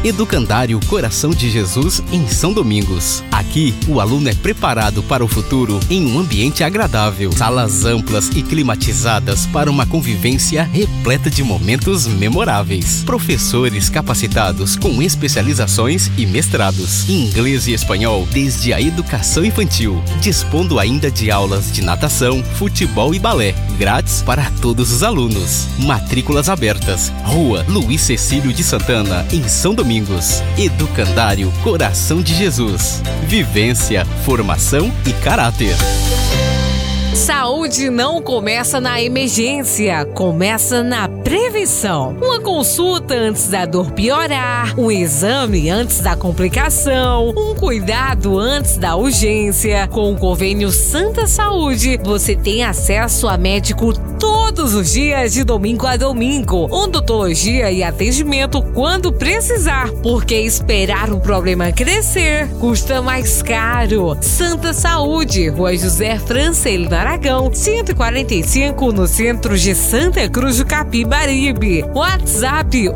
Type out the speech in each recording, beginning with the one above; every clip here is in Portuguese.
Educandário Coração de Jesus em São Domingos. Aqui, o aluno é preparado para o futuro em um ambiente agradável. Salas amplas e climatizadas para uma convivência repleta de momentos memoráveis. Professores capacitados com especializações e mestrados em inglês e espanhol desde a educação infantil, dispondo ainda de aulas de natação, futebol e balé, grátis para todos os alunos. Matrículas abertas. Rua Luiz Cecílio de Santana, em São Domingos. Educandário Coração de Jesus. Vivência, formação e caráter. Saúde não começa na emergência, começa na prevenção. Uma consulta antes da dor piorar, um exame antes da complicação, um cuidado antes da urgência. Com o convênio Santa Saúde, você tem acesso a médico todos os dias, de domingo a domingo. Odontologia e atendimento quando precisar, porque esperar o problema crescer custa mais caro. Santa Saúde, Rua José Francelino Aragão, 145, no centro de Santa Cruz do Capibaribe. WhatsApp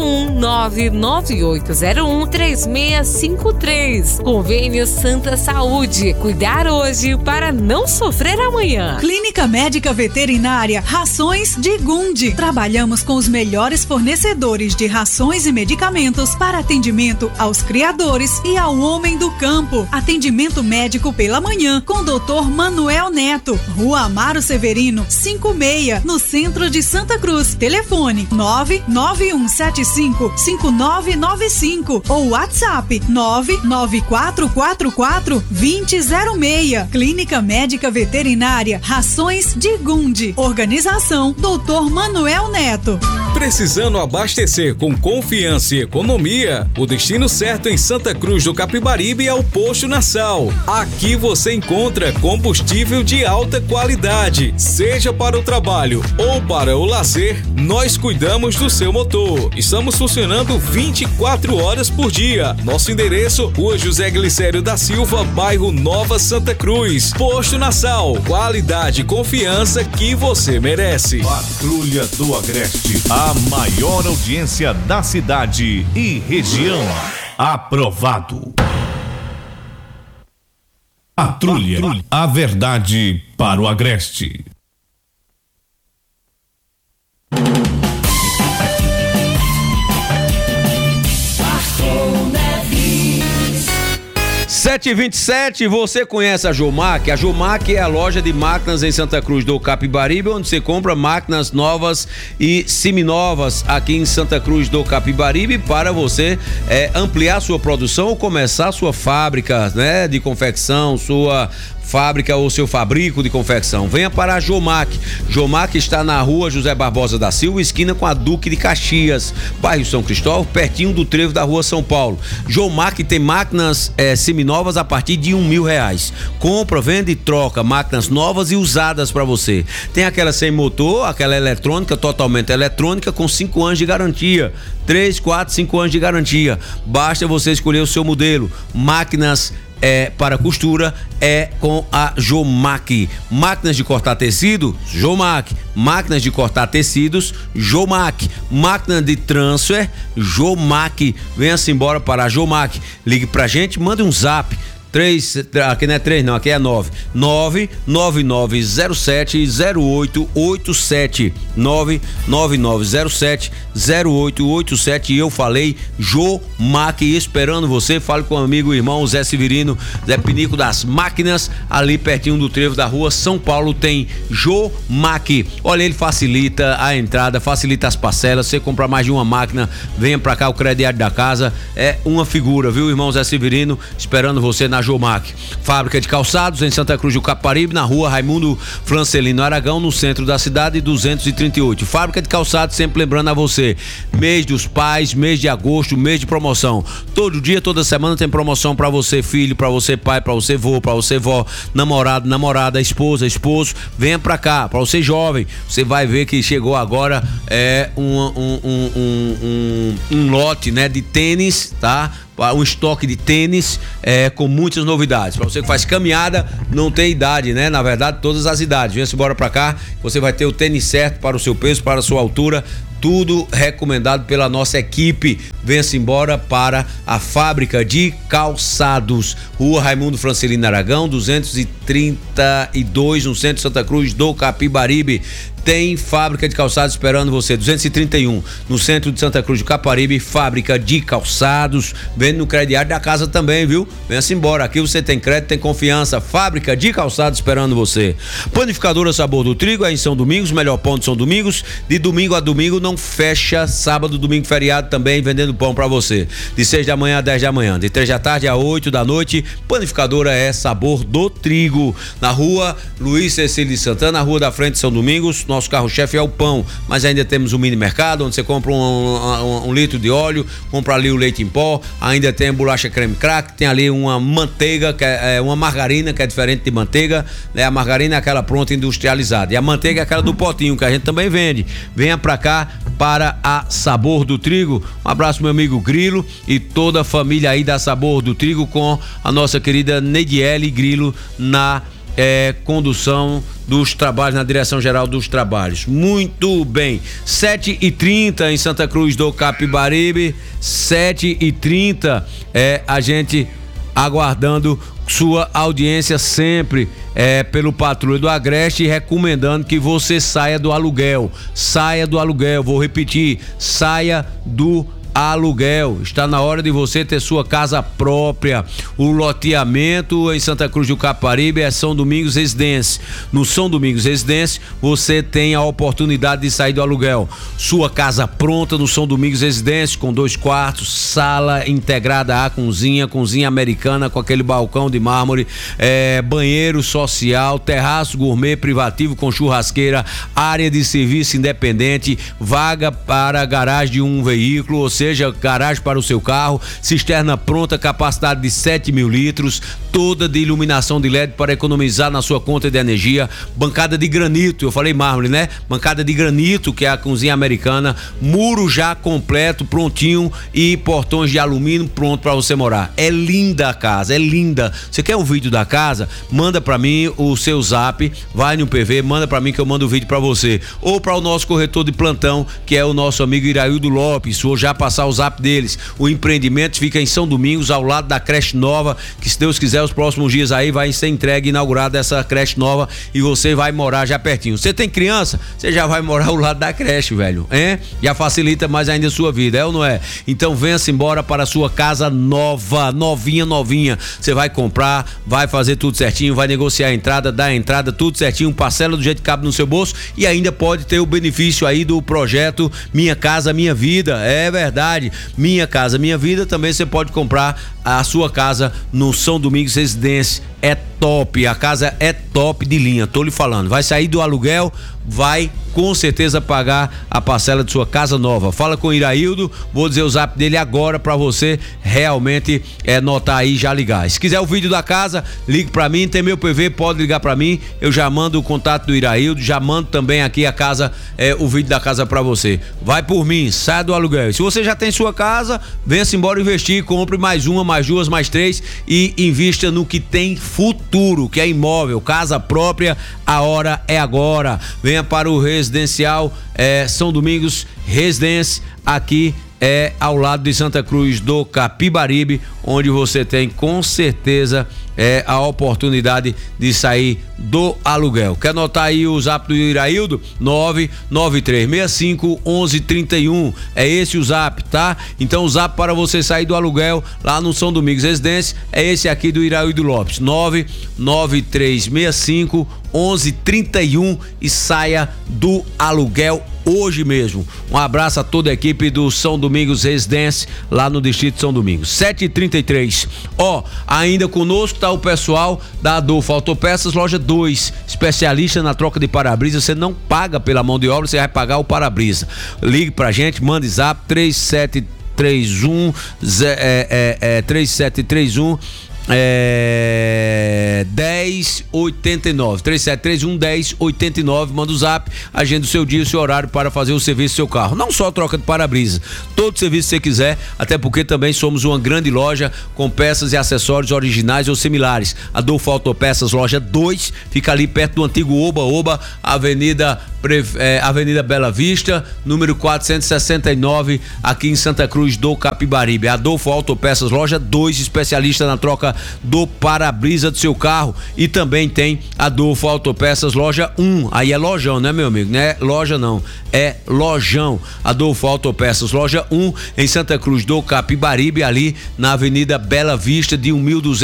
81998013653. Convênio Santa Saúde. Cuidar hoje para não sofrer amanhã. Clínica Médica Veterinária Rações de Gundi. Trabalhamos com os melhores fornecedores de rações e medicamentos para atendimento aos criadores e ao homem do campo. Atendimento médico pela manhã com Dr. Manuel Neto. Rua Amaro Severino, 56, no centro de Santa Cruz. Telefone 991755995 ou WhatsApp 994442006. Clínica Médica Veterinária Rações de Gundi. Organização Dr. Manuel Neto. Precisando abastecer com confiança e economia? O destino certo em Santa Cruz do Capibaribe é o Posto Nassau. Aqui você encontra combustível de alta qualidade. Seja para o trabalho ou para o lazer, nós cuidamos do seu motor. Estamos funcionando 24 horas por dia. Nosso endereço: Rua José Glicério da Silva, bairro Nova Santa Cruz. Posto Nassau, qualidade e confiança que você merece. Patrulha do Agreste, a maior audiência da cidade e região. Aprovado. Patrulha, a verdade para o Agreste. 7h27, você conhece a Jomac? A Jomac é a loja de máquinas em Santa Cruz do Capibaribe, onde você compra máquinas novas e seminovas aqui em Santa Cruz do Capibaribe para você ampliar sua produção ou começar sua fábrica, né, de confecção, sua fábrica ou seu fabrico de confecção. Venha para a Jomac. Jomac está na Rua José Barbosa da Silva, esquina com a Duque de Caxias, bairro São Cristóvão, pertinho do trevo da Rua São Paulo. Jomac tem máquinas seminovas a partir de R$1.000. Compra, vende e troca máquinas novas e usadas para você. Tem aquela sem motor, aquela eletrônica, totalmente eletrônica, com 5 anos de garantia. 3, 4, 5 anos de garantia. Basta você escolher o seu modelo. Máquinas para costura com a Jomac. Máquinas de cortar tecido, Jomac. Máquinas de cortar tecidos, Jomac. Máquina de transfer, Jomac. Venha-se embora para a Jomac. Ligue pra gente, mande um zap. Aqui não é 3 não, aqui é 9 999070887 999070887. E eu falei Jomac, esperando você. Fale com o amigo e irmão Zé Severino, Zé Pinico das Máquinas, ali pertinho do trevo da Rua São Paulo tem Jomac. Olha, ele facilita a entrada, facilita as parcelas. Você comprar mais de uma máquina, venha pra cá, o crediário da casa é uma figura, viu, irmão Zé Severino, esperando você na Jomac. Fábrica de calçados em Santa Cruz do Capibaribe, na Rua Raimundo Francelino Aragão, no centro da cidade, 238. Fábrica de calçados, sempre lembrando a você, mês dos pais, mês de agosto, mês de promoção. Todo dia, toda semana tem promoção pra você, filho, pra você, pai, pra você, vô, pra você, vó, namorado, namorada, esposa, esposo. Venha pra cá, pra você jovem. Você vai ver que chegou agora um lote, né, de tênis, tá? Um estoque de tênis com muitas novidades. Para você que faz caminhada, não tem idade, né? Na verdade, todas as idades. Venha-se embora para cá, você vai ter o tênis certo para o seu peso, para a sua altura. tudo recomendado pela nossa equipe. Venha-se embora para a fábrica de calçados, Rua Raimundo Francelino Aragão, 232, no centro de Santa Cruz do Capibaribe. Tem fábrica de calçados esperando você, 231, no centro de Santa Cruz do Capibaribe, fábrica de calçados, vende no crediário da casa também, viu? Venha-se embora, aqui você tem crédito, tem confiança, fábrica de calçados esperando você. Panificadora Sabor do Trigo é em São Domingos, melhor pão de São Domingos, de domingo a domingo, não fecha, sábado, domingo, feriado também, vendendo pão pra você, de 6 da manhã a 10 da manhã, de 3 da tarde a 8 da noite. Panificadora é Sabor do Trigo, na rua Luiz Cecílio de Santana, na rua da frente de São Domingos. Nosso carro-chefe é o pão, mas ainda temos um mini mercado onde você compra um litro de óleo, compra ali o leite em pó, ainda tem bolacha creme crack, tem ali uma manteiga, que é uma margarina, que é diferente de manteiga, né? A margarina é aquela pronta industrializada, e a manteiga é aquela do potinho, que a gente também vende. Venha pra cá para a Sabor do Trigo. Um abraço, meu amigo Grilo e toda a família aí da Sabor do Trigo, com a nossa querida Nediele Grilo na condução dos trabalhos, na direção geral dos trabalhos. Muito bem, 7h30 em Santa Cruz do Capibaribe, 7h30, a gente aguardando sua audiência sempre pelo Patrulha do Agreste, recomendando que você saia do aluguel, vou repetir, saia do aluguel. Está na hora de você ter sua casa própria. O loteamento em Santa Cruz do Capibaribe é São Domingos Residência. No São Domingos Residência, você tem a oportunidade de sair do aluguel. Sua casa pronta no São Domingos Residência, com 2 quartos, sala integrada à cozinha americana com aquele balcão de mármore, banheiro social, terraço gourmet privativo com churrasqueira, área de serviço independente, vaga para garagem de um veículo, ou seja, garagem para o seu carro, cisterna pronta, capacidade de 7.000 litros, toda de iluminação de LED para economizar na sua conta de energia, bancada de granito, eu falei mármore, né? Bancada de granito, que é a cozinha americana, muro já completo, prontinho, e portões de alumínio pronto para você morar. É linda a casa, é linda. Você quer um vídeo da casa? Manda para mim o seu zap, vai no PV, manda para mim que eu mando o vídeo para você, ou para o nosso corretor de plantão, que é o nosso amigo Iraildo Lopes, ou já passar o zap deles. O empreendimento fica em São Domingos, ao lado da creche nova, que se Deus quiser, os próximos dias aí vai ser entregue, inaugurada essa creche nova, e você vai morar já pertinho. Você tem criança? Você já vai morar ao lado da creche, velho, hein? Já facilita mais ainda a sua vida, é ou não é? Então venha-se embora para a sua casa nova, novinha. Você vai comprar, vai fazer tudo certinho, vai negociar a entrada, dar a entrada, tudo certinho, parcela do jeito que cabe no seu bolso, e ainda pode ter o benefício aí do projeto Minha Casa Minha Vida. É verdade, Minha Casa Minha Vida. Também você pode comprar a sua casa no São Domingos Residência. É top, a casa é top de linha, tô lhe falando. Vai sair do aluguel, vai com certeza pagar a parcela de sua casa nova. Fala com o Iraildo, vou dizer o zap dele agora pra você realmente notar aí, já ligar. Se quiser o vídeo da casa, ligue pra mim, tem meu PV, pode ligar pra mim, eu já mando o contato do Iraildo, já mando também aqui a casa, o vídeo da casa pra você. Vai por mim, saia do aluguel. Se você já tem sua casa, venha-se embora investir, compre mais uma, mais duas, mais 3 e invista no que tem futuro, que é imóvel, casa própria. A hora é agora. Venha para o residencial São Domingos Residência, aqui ao lado de Santa Cruz do Capibaribe, onde você tem com certeza a oportunidade de sair do aluguel. Quer anotar aí o zap do Iraildo? 993651131. É esse o zap, tá? Então o zap para você sair do aluguel lá no São Domingos Residência é esse aqui do Iraildo Lopes, 993651131, e saia do aluguel hoje mesmo. Um abraço a toda a equipe do São Domingos Residência, lá no distrito de São Domingos. 7h33. Ainda conosco tá o pessoal da Adolfo Autopeças, loja 2, especialista na troca de para-brisa. Você não paga pela mão de obra, você vai pagar o para-brisa. Ligue pra gente, mande zap 3731 1089 3731-1089, manda o zap, agenda o seu dia e o seu horário para fazer o serviço do seu carro, não só troca de para-brisa, todo serviço que você quiser, até porque também somos uma grande loja com peças e acessórios originais ou similares. Adolfo Autopeças, loja 2, fica ali perto do antigo Oba-Oba, Avenida Bela Vista, número 469, aqui em Santa Cruz do Capibaribe. Adolfo Autopeças, loja 2, especialista na troca do para-brisa do seu carro. E também tem Adolfo Autopeças, loja 1, aí é lojão, né, meu amigo? Não é loja não, é lojão. Adolfo Autopeças, loja 1, em Santa Cruz do Capibaribe, ali na Avenida Bela Vista, de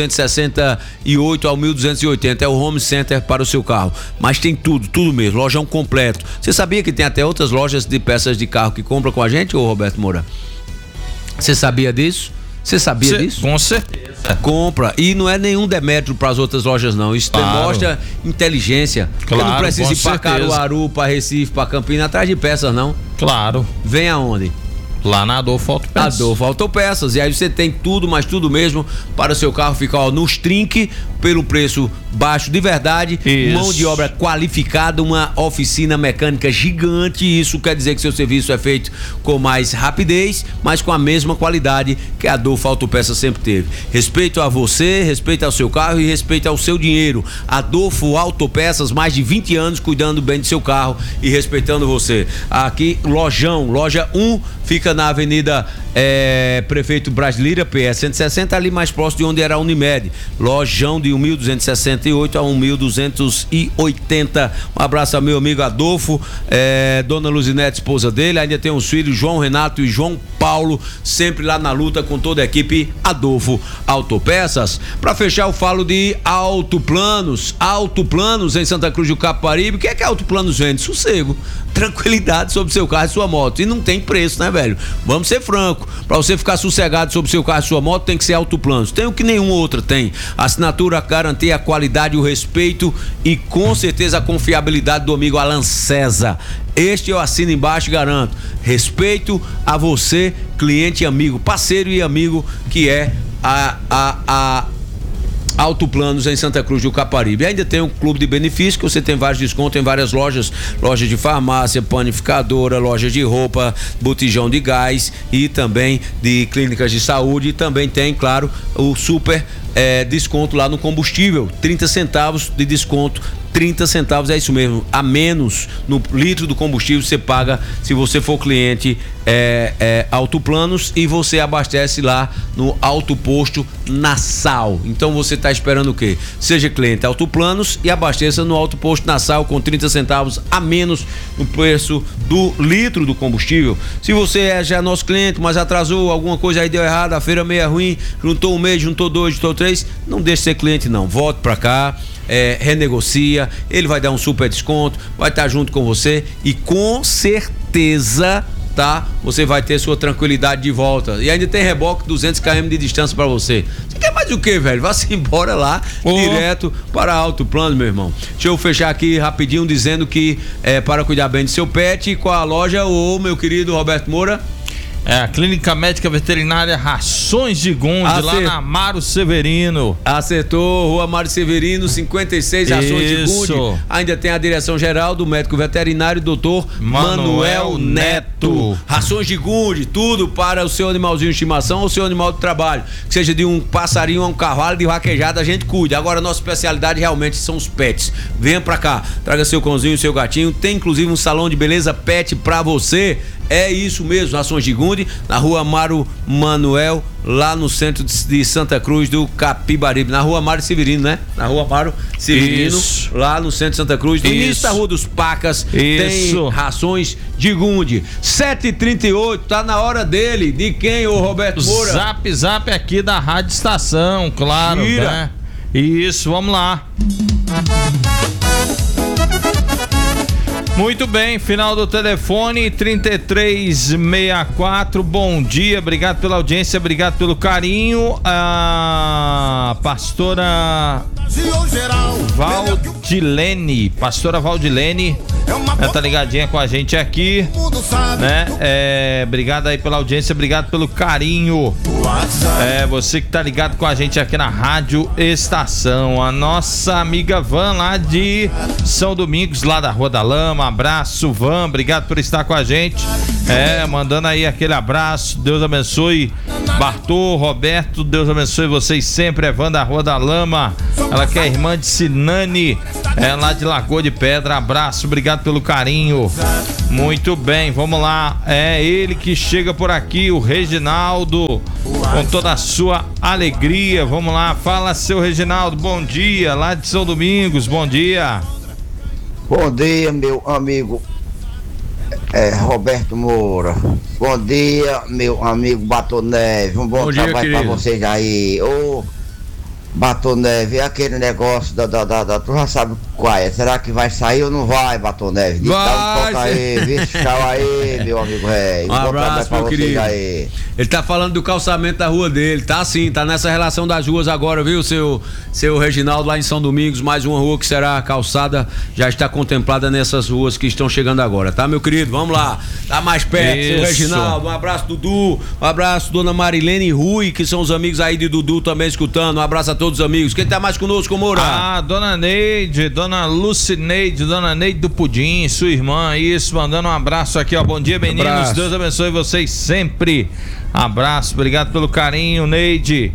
1268 ao 1280, é o home center para o seu carro. Mas tem tudo mesmo, lojão completo. Você sabia que tem até outras lojas de peças de carro que compram com a gente, ô Roberto Moura? Você sabia disso? Você sabia disso? Com certeza. Compra. E não é nenhum demérito para as outras lojas, não. Isso demonstra inteligência. Claro, você não precisa ir para Caruaru, para Recife, para Campinas, atrás de peças, não. Claro. Vem aonde? Lá na Adolfo Autopeças. Adolfo Autopeças. E aí você tem tudo, mas tudo mesmo para o seu carro ficar nos trinque pelo preço baixo de verdade. Isso. Mão de obra qualificada, uma oficina mecânica gigante. Isso quer dizer que seu serviço é feito com mais rapidez, mas com a mesma qualidade que a Adolfo Autopeças sempre teve. Respeito a você, respeito ao seu carro e respeito ao seu dinheiro. Adolfo Autopeças, mais de 20 anos cuidando bem do seu carro e respeitando você. Aqui, lojão, loja 1, fica na Avenida Prefeito Brasileira, PS 160, ali mais próximo de onde era a Unimed. Lojão de 1268 a 1280. Um abraço ao meu amigo Adolfo, Dona Luzinete, esposa dele. Ainda tem os filhos João Renato e João Paulo, sempre lá na luta com toda a equipe Adolfo Autopeças. Para fechar, eu falo de Autoplanos. Autoplanos em Santa Cruz do Capibaribe. O que é que Autoplanos vende? Sossego, tranquilidade sobre seu carro e sua moto. E não tem preço, né, velho? Vamos ser francos. Para você ficar sossegado sobre seu carro e sua moto, tem que ser Autoplanos. Tem o que nenhuma outra tem. Assinatura, garantia, a qualidade, o respeito e com certeza a confiabilidade do amigo Alan César. Este eu assino embaixo e garanto. Respeito a você, cliente e amigo, parceiro e amigo, que é a Autoplanos em Santa Cruz do Capibaribe. Ainda tem um clube de benefícios que você tem vários descontos em várias lojas de farmácia, panificadora, lojas de roupa, botijão de gás e também de clínicas de saúde. E também tem, claro, o super desconto lá no combustível, 30 centavos de desconto. 30 centavos, é isso mesmo, a menos no litro do combustível você paga se você for cliente Autoplanos e você abastece lá no Autoposto Nassau. Então você está esperando o quê? Seja cliente Autoplanos e abasteça no Autoposto Nassau com 30 centavos a menos no preço do litro do combustível. Se você é já nosso cliente, mas atrasou, alguma coisa aí deu errado, a feira meio ruim, juntou um mês, juntou dois, juntou três, não deixe de ser cliente não, volte pra cá. Renegocia, ele vai dar um super desconto, vai estar junto com você e com certeza, tá? Você vai ter sua tranquilidade de volta. E ainda tem reboque 200 km de distância pra você. Você quer mais o que, velho? Vá-se embora lá, direto para Autoplanos, meu irmão. Deixa eu fechar aqui rapidinho dizendo que para cuidar bem do seu pet, com a loja, meu querido Roberto Moura. A Clínica Médica Veterinária Rações de Gundi, lá na Amaro Severino. Acertou, Rua Amaro Severino, 56, Rações de Gundi. Ainda tem a direção geral do médico veterinário, doutor Manuel Neto. Rações de Gundi, tudo para o seu animalzinho de estimação ou seu animal de trabalho. Que seja de um passarinho a um cavalo de vaquejada, a gente cuida. Agora, nossa especialidade realmente são os pets. Venha pra cá, traga seu cãozinho, seu gatinho. Tem inclusive um salão de beleza pet pra você. É isso mesmo, Rações de Gundi, na Rua Amaro Manuel, lá no centro de Santa Cruz do Capibaribe, na Rua Amaro Severino, né? Na Rua Amaro Severino, lá no centro de Santa Cruz, no início da Rua dos Pacas, tem Rações de Gundi. 7h38, tá na hora dele. De quem, ô Roberto Moura? Zap aqui da Rádio Estação, claro, né? Isso, vamos lá. Muito bem, final do telefone 3364. Bom dia, obrigado pela audiência, obrigado pelo carinho. A pastora Valdilene, tá ligadinha com a gente aqui, né? Obrigado aí pela audiência, obrigado pelo carinho. Você que tá ligado com a gente aqui na Rádio Estação, a nossa amiga Van lá de São Domingos, lá da Rua da Lama. Abraço, Van, obrigado por estar com a gente. Mandando aí aquele abraço. Deus abençoe Bartô, Roberto, Deus abençoe vocês sempre. É Van da Rua da Lama, ela que é irmã de Sinane, lá de Lagoa de Pedra. Abraço, obrigado pelo carinho. Muito bem, vamos lá. É ele que chega por aqui, o Reginaldo, com toda a sua alegria. Vamos lá, fala, seu Reginaldo, bom dia, lá de São Domingos, bom dia. Bom dia, meu amigo Roberto Moura. Bom dia, meu amigo Batom Neve. Um bom trabalho pra vocês aí. Ô, Batom Neve, é aquele negócio tu já sabe qual é. Será que vai sair ou não vai, Batom Neve? Vai! Aí, tchau aí, meu amigo velho. Um abraço, meu querido. Aí. Ele tá falando do calçamento da rua dele, tá sim, tá nessa relação das ruas agora, viu, seu Reginaldo, lá em São Domingos, mais uma rua que será calçada, já está contemplada nessas ruas que estão chegando agora, tá, meu querido? Vamos lá, tá mais perto, seu Reginaldo. Um abraço, Dudu, um abraço, dona Marilene e Rui, que são os amigos aí de Dudu também escutando. Um abraço a todos os amigos. Quem tá mais conosco, Moura? Dona Neide, dona Lucineide, dona Neide do Pudim, sua irmã, isso, mandando um abraço aqui, ó. Bom dia, meninos. Abraço. Deus abençoe vocês sempre. Abraço, obrigado pelo carinho, Neide.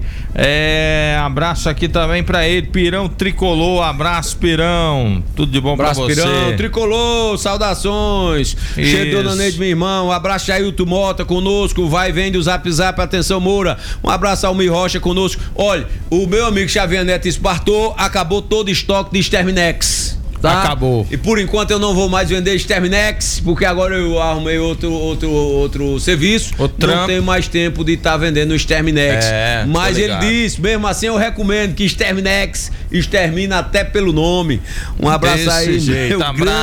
Abraço aqui também pra ele, Pirão Tricolor. Abraço, Pirão. Tudo de bom abraço, pra você. Pirão Tricolor, saudações. Cheio, dona Neide, meu irmão. Um abraço, Jailton Mota conosco. Vai e vem do Zap Zap. Atenção, Moura. Um abraço, Almir Rocha conosco. Olha, o meu amigo Xavier Neto espartou, acabou todo o estoque de Sterminex. Tá? Acabou. E por enquanto eu não vou mais vender Sterminex, porque agora eu arrumei outro serviço. Não tenho mais tempo de estar vendendo o Sterminex. Mas ele disse, mesmo assim eu recomendo que Sterminex extermina até pelo nome. Um abraço desse aí, jeito.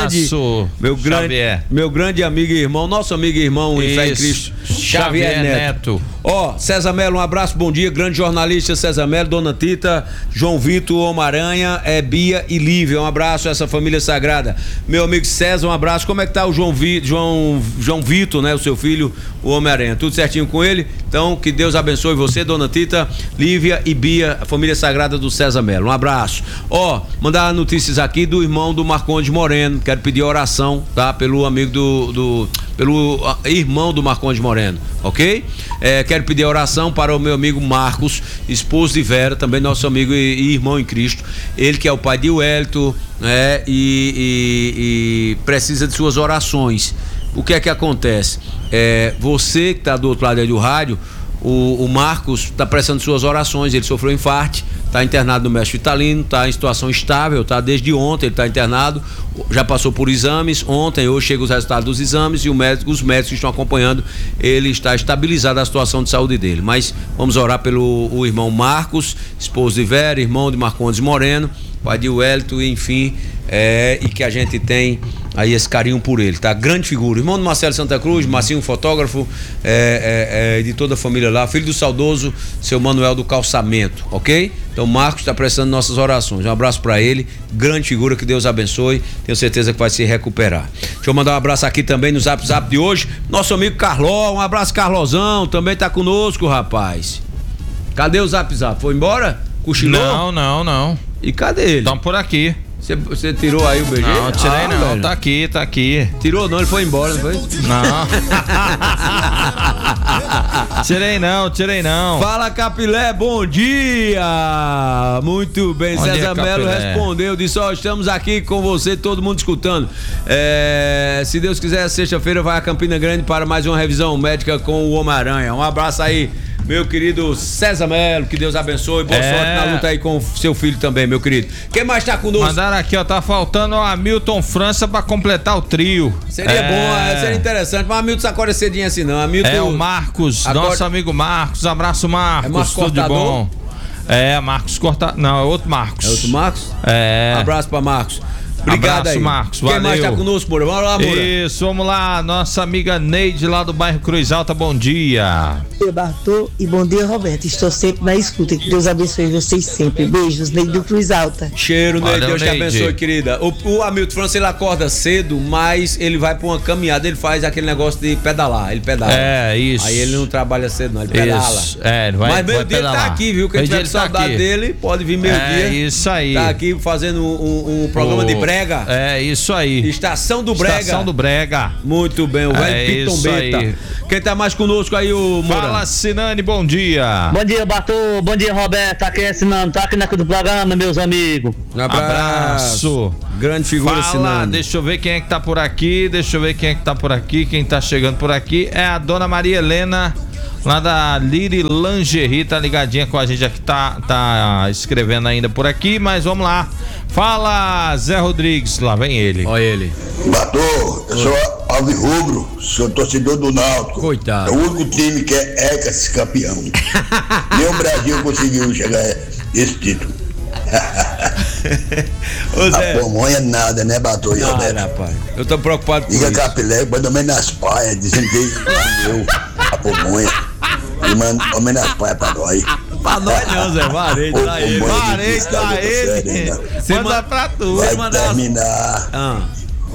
meu grande amigo e irmão, nosso amigo e irmão em fé em Cristo, Xavier Neto. César Melo, um abraço, bom dia, grande jornalista César Melo, dona Tita, João Vitor, Homem-Aranha, Bia e Lívia, um abraço a essa família sagrada. Meu amigo César, um abraço. Como é que tá o João Vitor, né, o seu filho, o Homem-Aranha? Tudo certinho com ele? Então, que Deus abençoe você, dona Tita, Lívia e Bia, a família sagrada do César Melo. Um abraço. Mandar notícias aqui do irmão do Marcondes Moreno. Quero pedir oração, tá? Pelo amigo pelo irmão do Marcondes Moreno, ok? Quero pedir oração para o meu amigo Marcos, esposo de Vera, também nosso amigo e irmão em Cristo. Ele que é o pai de Wellington, né? E precisa de suas orações. O que é que acontece? Você que está do outro lado aí do rádio, o Marcos está prestando suas orações. Ele sofreu infarto, está internado no Mestre Vitalino, está em situação estável, tá? Desde ontem ele está internado, já passou por exames, hoje chegam os resultados dos exames e os médicos que estão acompanhando, ele está estabilizado a situação de saúde dele. Mas vamos orar pelo irmão Marcos, esposo de Vera, irmão de Marcondes Moreno, pai de Wellington, enfim, e que a gente tem aí esse carinho por ele, tá? Grande figura, irmão do Marcelo Santa Cruz, Marcinho, fotógrafo, de toda a família lá, filho do saudoso seu Manuel do Calçamento, ok? Então Marcos está prestando nossas orações, um abraço para ele, grande figura, que Deus abençoe, tenho certeza que vai se recuperar. Deixa eu mandar um abraço aqui também no Zap Zap de hoje, nosso amigo Carló, um abraço, Carlozão, também tá conosco, rapaz. Cadê o Zap Zap? Foi embora? Cochilou? Não. E cadê ele? Estão por aqui. Você tirou aí o BG? Não, tirei não, velho. tá aqui. Tirou não, ele foi embora, não foi? Não. Tirei não. Fala, Capilé, bom dia! Muito bem, bom César Melo respondeu, disse, estamos aqui com você, todo mundo escutando. Se Deus quiser, sexta-feira vai a Campina Grande para mais uma revisão médica com o Homem-Aranha. Um abraço aí, meu querido César Melo, que Deus abençoe, boa sorte na luta aí com seu filho também, meu querido. Quem mais tá conosco? Mandaram aqui, tá faltando o Hamilton França pra completar o trio. Seria bom, seria interessante, mas o Hamilton sacode cedinho assim não. O Marcos, nosso amigo Marcos, abraço Marcos, tudo de bom. Marcos Cortador, não, é outro Marcos. É outro Marcos? Abraço pra Marcos. Obrigado. Abraço, aí. Marcos. Quem Valeu. mais tá conosco, Moura? Vamos lá, Moura. Isso, vamos lá. Nossa amiga Neide lá do bairro Cruz Alta, bom dia. Bom dia, Bartô, e bom dia, Roberto. Estou sempre na escuta. Que Deus abençoe vocês sempre. Beijos, Neide do Cruz Alta. Cheiro, Neide. Valeu, Deus te Neide. abençoe, querida. O Hamilton França, ele acorda cedo, mas ele vai pra uma caminhada, ele faz aquele negócio de pedalar. Ele pedala. É, isso. Aí ele não trabalha cedo, não. Ele pedala. Isso. É, ele vai, Mas meio-dia ele tá pedalar. aqui, viu? Quem Meio-dia tiver ele tá saudade aqui. dele, pode vir meio-dia. É isso aí. Tá aqui fazendo um programa de brega. É isso aí. Estação do Brega. Estação do Brega. Muito bem, o velho Piton isso Beta. aí. Quem tá mais conosco aí, o Moura? Fala, Sinane, bom dia. Bom dia, Bartô. Bom dia, Roberto. Tá aqui assinando, tá aqui do programa, meus amigos. Um abraço. Grande figura, Fala, Sinane. deixa eu ver quem é que tá por aqui. Quem tá chegando por aqui é a dona Maria Helena, lá da Liri Lingerie, tá ligadinha com a gente aqui, tá escrevendo ainda por aqui, mas vamos lá. Fala, Zé Rodrigues, lá vem ele. Olha ele. Bartô, eu sou alvirrubro, sou torcedor do Náutico. Coitado. É o único time que é ex-campeão. Nem o Brasil conseguiu chegar a esse título. Ô, Zé. A pamonha nada, né, Bartô e Roberto? Rapaz, eu tô preocupado com Liga isso. Capilé, manda homem nas paias, dizendo que comeu a pamonha. E manda homem nas paias pra nós. Pra nós não, Zé, varei, Ô, tá ele. pamonha de Varei, cristal, tá outra série, ele. né? Manda pra tu. Vai terminar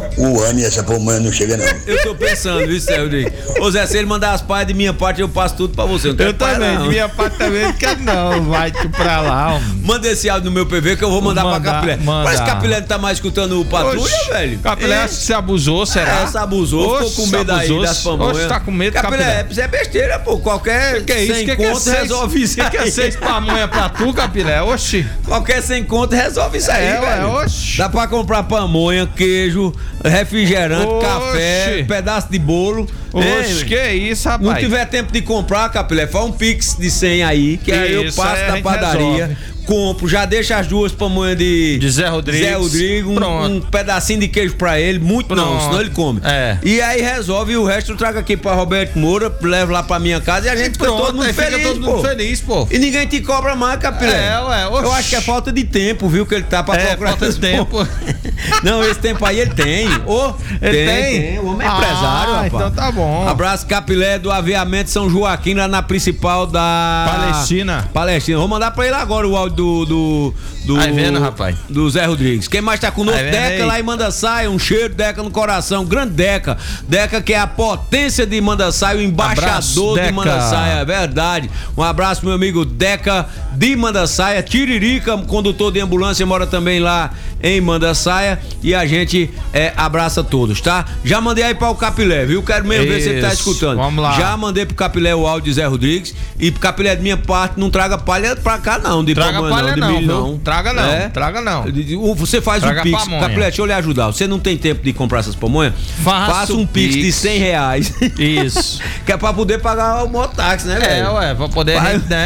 o ano e essa pamonha não chega, não. Eu tô pensando, viu, Zé Rodrigo? Ô, Zé, se ele mandar as paias de minha parte, eu passo tudo pra você. Não tem Eu paia, também, não. de minha parte também, não quero não, vai tu pra lá, homem. Manda esse áudio no meu PV que eu vou mandar pra Capilé. Manda. Parece que Capilé não tá mais escutando o Patrulha, Oxe, velho. Capilé se abusou, será? Se abusou, Oxe, ficou com medo aí abusou. das pamonhas. Oxe, tá com medo, Capilé, isso é besteira, pô. Qualquer Que é isso? 100 Que é conto seis? resolve isso. Que é 6 pamonha pra tu, Capilé? Oxi. Qualquer 100 conto resolve isso aí, É, ué, velho. oxe. Dá pra comprar pamonha, queijo, refrigerante, café, pedaço de bolo. Oxe, que isso, rapaz? Não tiver tempo de comprar, Capilé, faz um pix de 100 aí, que aí eu Isso, passo aí a na gente padaria, resolve. compro, já deixa as duas pamonhas de Zé Rodrigo. um pedacinho de queijo pra ele, muito não, Pronto. senão ele come. É. E aí resolve, e o resto eu trago aqui pra Roberto Moura, levo lá pra minha casa e a gente fica Pronto, todo mundo aí fica feliz, todo mundo pô. feliz, pô. E ninguém te cobra mais, Capilé. É, ué, oxe. Eu acho que é falta de tempo, viu, que ele tá pra procurar falta de esse tempo. povo. Não, esse tempo aí ele tem. Ô, Ele tem? O homem é empresário, rapaz. Então tá bom. Abraço, Capilé, do Aviamento São Joaquim, lá na principal da... Palestina. Vou mandar pra ele agora o áudio do Aí vendo, rapaz. do Zé Rodrigues. Quem mais tá conosco? Aí vendo Deca aí. lá em Mandaçaia, um cheiro, Deca no coração. Grande Deca. Deca que é a potência de Mandaçaia, o embaixador Abraço, de Deca. Mandaçaia, é verdade. Um abraço, meu amigo Deca de Mandaçaia. Tiririca, condutor de ambulância, mora também lá em Mandaçaia. E a gente abraça todos, tá? Já mandei aí pra o Capilé, viu? Quero mesmo ver se ele tá Isso. escutando. Vamos lá. Já mandei pro Capilé o áudio de Zé Rodrigues. E pro Capilé, de minha parte, não traga palha pra cá, não. De Traga pamonha, palha de não, milho, viu? não. Traga não, traga não. Você faz Traga um pix. pamonha. Capilé, deixa eu lhe ajudar. Você não tem tempo de comprar essas pamonhas? Faça um pix de R$100. Isso. Que é pra poder pagar o mototáxi, né, velho? Ué, pra poder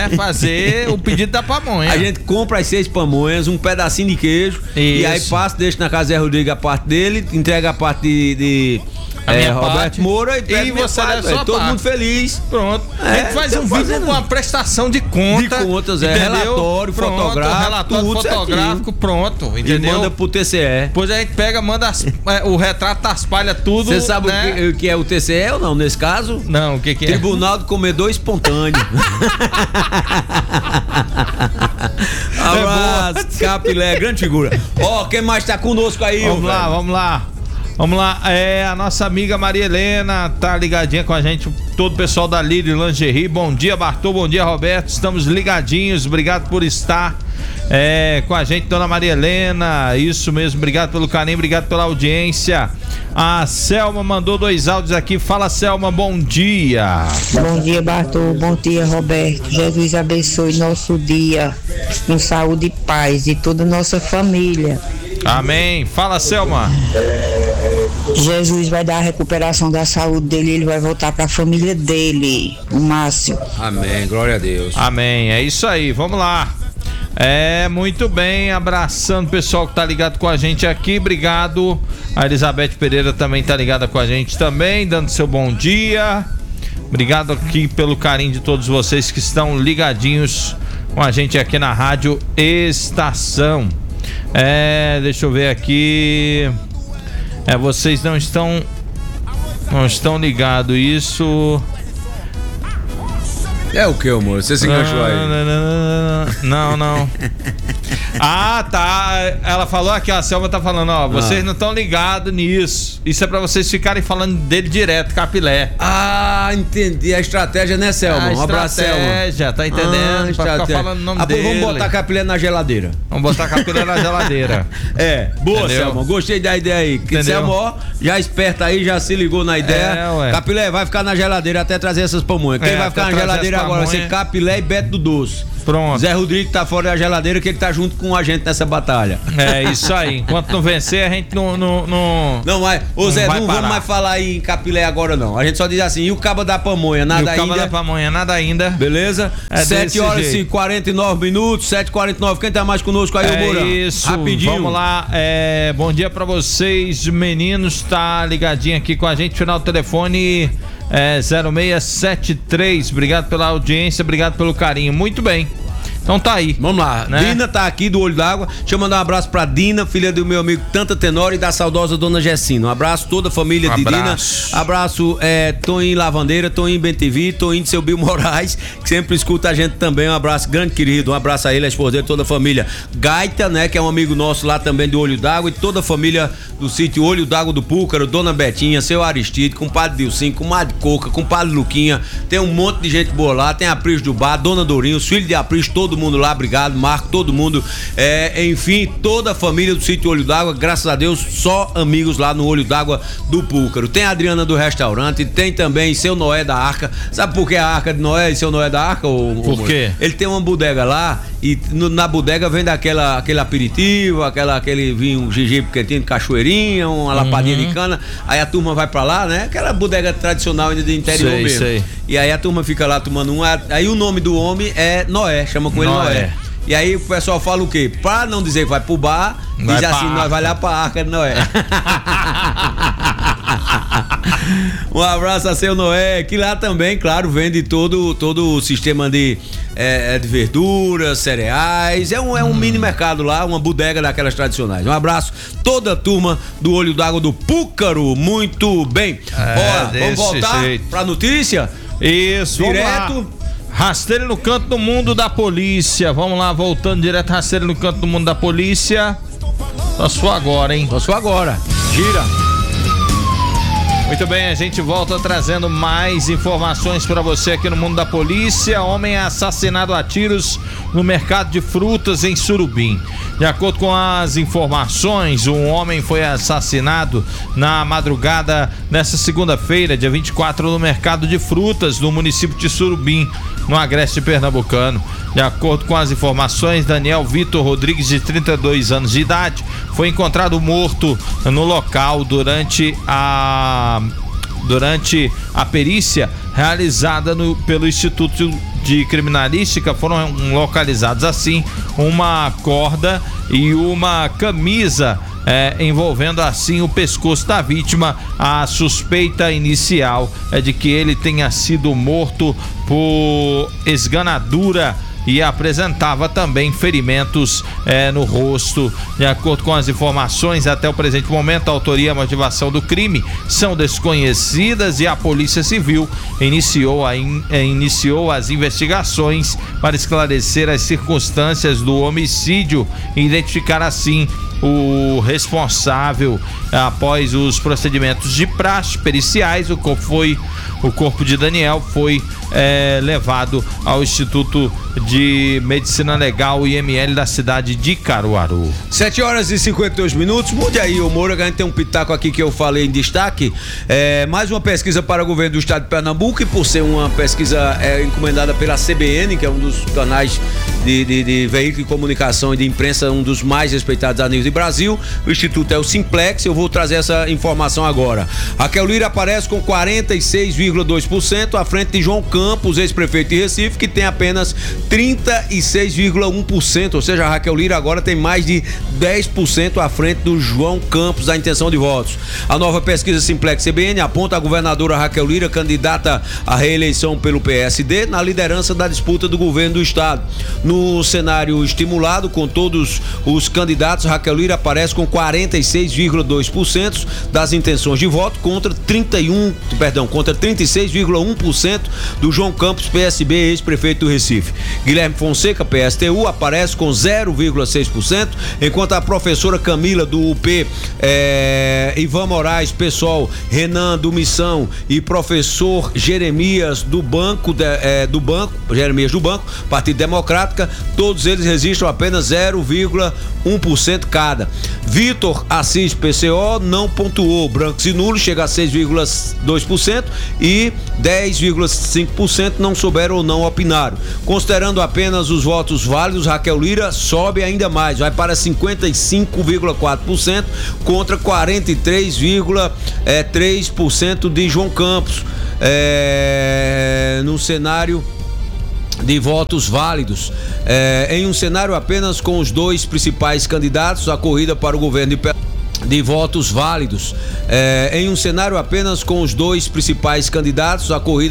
fazer o pedido da pamonha. A gente compra as 6 pamonhas, um pedacinho de queijo. E Isso. aí passa, deixa na casa Zé Rodrigo a parte dele, entrega a parte de minha Roberto parte. Moura E pega minha você parte, leva velho. sua Todo parte. mundo feliz. Pronto. A gente faz tá um vídeo fazendo. com uma prestação de conta. De contas, entendeu? relatório, Pronto, fotográfico, relatório tudo fotográfico, certinho. pronto, E entendeu? manda pro TCE. Depois a gente pega, manda o retrato das palhas, tudo. Você sabe né? o que é o TCE ou não, nesse caso? Não, o que é? Tribunal do Comedor Espontâneo. Abraço, Capilé, grande figura. Ó, quem mais tá conosco aí? Vamos lá. Vamos lá, a nossa amiga Maria Helena tá ligadinha com a gente, todo o pessoal da Liri Lingerie. Bom dia, Bartô, bom dia, Roberto, estamos ligadinhos, obrigado por estar com a gente, dona Maria Helena, isso mesmo, obrigado pelo carinho, obrigado pela audiência. A Selma mandou 2 áudios aqui, fala Selma, bom dia. Bom dia, Bartô. Bom dia, Roberto. Jesus abençoe nosso dia com saúde e paz e toda a nossa família. Amém, fala Selma. Jesus vai dar a recuperação da saúde dele, ele vai voltar para a família dele, o Márcio. Amém, glória a Deus. Amém, é isso aí, vamos lá. Muito bem, abraçando o pessoal que tá ligado com a gente aqui, obrigado. A Elizabeth Pereira também tá ligada com a gente também, dando seu bom dia. Obrigado aqui pelo carinho de todos vocês que estão ligadinhos com a gente aqui na Rádio Estação. Deixa eu ver aqui. Vocês não estão ligados isso. É o que, amor? Você se enganchou aí? Não. Ah, tá. Ela falou aqui, ó, a Selma tá falando, ó, vocês não estão ligados nisso. Isso é pra vocês ficarem falando dele direto, Capilé. Ah, entendi. A estratégia, né, Selma? Um abraço, Selma. Estratégia, tá entendendo? Pra ficar falando o nome dele. Vamos botar Capilé na geladeira. Vamos botar Capilé na geladeira. Boa, entendeu? Selma. Gostei da ideia aí. Selma, ó, já esperta aí, já se ligou na ideia. Capilé vai ficar na geladeira até trazer essas pamonhas. Quem vai ficar na geladeira agora vai ser Capilé e Beto do Doce. Pronto. Zé Rodrigo tá fora da geladeira, que ele tá junto com a gente nessa batalha. É isso aí. Enquanto não vencer, a gente não. Não vai. Ô Zé, não vamos mais falar em Capilé agora, não. A gente só diz assim, e o cabo da pamonha, nada ainda. E o cabo da pamonha, nada ainda. Beleza? 7 horas e 49 minutos, 7h49. Quem tá mais conosco aí, ô Moura? Isso. Rapidinho. Vamos lá. Bom dia pra vocês, meninos. Tá ligadinho aqui com a gente. Final do telefone 0673. Obrigado pela audiência, obrigado pelo carinho. Muito bem. Então tá aí. Vamos lá. Né? Dina tá aqui do Olho d'Água. Deixa eu mandar um abraço pra Dina, filha do meu amigo Tanta Tenório e da saudosa Dona Gessina. Um abraço toda a família de Dina. Abraço Toninho Lavandeira, Toninho Bentivi, Toninho de seu Bill Moraes, que sempre escuta a gente também. Um abraço grande, querido. Um abraço a ele, a esposa dele, toda a família. Gaita, né, que é um amigo nosso lá também do Olho d'Água, e toda a família do sítio Olho d'Água do Púcaro, Dona Betinha, seu Aristide, compadre Dilcinho, comadre Coca, compadre Luquinha. Tem um monte de gente boa lá. Tem a Pris do Bar, Dona Dourinho, os filhos de Apris, todo mundo lá, obrigado, Marco, todo mundo, enfim, toda a família do sítio Olho d'Água, graças a Deus, só amigos lá no Olho d'Água do Púcaro. Tem a Adriana do restaurante, tem também seu Noé da Arca. Sabe por que a Arca de Noé e seu Noé da Arca? Por quê? Ele tem uma bodega lá e na bodega vende aquele aperitivo, aquele vinho, gengibre quentinho, cachoeirinha, uma lapadinha de cana. Aí a turma vai pra lá, né? Aquela bodega tradicional ainda de interior mesmo. Sei. E aí a turma fica lá tomando aí o nome do homem é Noé, chama com ele Noé. E aí o pessoal fala o quê? Pra não dizer que vai pro bar, diz assim, nós vai lá pra Arca de Noé. Um abraço a seu Noé, que lá também, claro, vende todo o sistema de verduras, cereais. É um mini mercado lá, uma bodega daquelas tradicionais. Um abraço, toda a turma do Olho d'Água do Púcaro. Muito bem. Bora, vamos voltar pra notícia? Isso, direto. Rasteiro no canto do mundo da polícia. Vamos lá, voltando direto, rasteiro no canto do mundo da polícia. Só sua agora, hein? Só sua agora. Gira. Muito bem, a gente volta trazendo mais informações para você aqui no mundo da polícia. Homem é assassinado a tiros no mercado de frutas em Surubim. De acordo com as informações, um homem foi assassinado na madrugada desta segunda-feira, dia 24, no mercado de frutas no município de Surubim, no agreste pernambucano. De acordo com as informações, Daniel Vitor Rodrigues, de 32 anos de idade, foi encontrado morto no local durante a perícia realizada pelo Instituto de Criminalística. Foram localizados assim uma corda e uma camisa envolvendo assim o pescoço da vítima. A suspeita inicial é de que ele tenha sido morto por esganadura e apresentava também ferimentos no rosto. De acordo com as informações, até o presente momento, a autoria e a motivação do crime são desconhecidas e a Polícia Civil iniciou as investigações para esclarecer as circunstâncias do homicídio e identificar assim o responsável. Após os procedimentos de praxe periciais, o corpo de Daniel foi levado ao Instituto de Medicina Legal IML da cidade de Caruaru. 7 horas e 52 minutos. Mude aí, ô Moura, que a gente tem um pitaco aqui que eu falei em destaque. Mais uma pesquisa para o governo do estado de Pernambuco, e por ser uma pesquisa encomendada pela CBN, que é um dos canais de veículo de comunicação e de imprensa, um dos mais respeitados a nível de Brasil. O instituto é o Simplex. Eu vou trazer essa informação agora. Raquel Lira aparece com 46,2% à frente de João Campos, ex-prefeito de Recife, que tem apenas 36,1%. Ou seja, a Raquel Lira agora tem mais de 10% à frente do João Campos da intenção de votos. A nova pesquisa Simplex CBN aponta a governadora Raquel Lira, candidata à reeleição pelo PSD, na liderança da disputa do governo do estado. No cenário estimulado com todos os candidatos, Raquel Lira aparece com 46,2% das intenções de voto contra 36,1% do João Campos, PSB, ex-prefeito do Recife. Guilherme Fonseca, PSTU, aparece com 0,6%, enquanto a professora Camila do UP, Ivan Moraes, PSOL, Renan do Missão e professor Jeremias do Banco, Partido Democrática, todos eles registram apenas 0,1% cada. Vitor Assis, PCO, não pontuou. Brancos e nulos chega a 6,2% e 10,5% não souberam ou não opinaram. Considerando apenas os votos válidos, Raquel Lira sobe ainda mais, vai para 55,4% contra 43,3% de João Campos. No cenário de votos válidos, em um cenário apenas com os dois principais candidatos, a corrida para o governo de votos válidos, em um cenário apenas com os dois principais candidatos, a corrida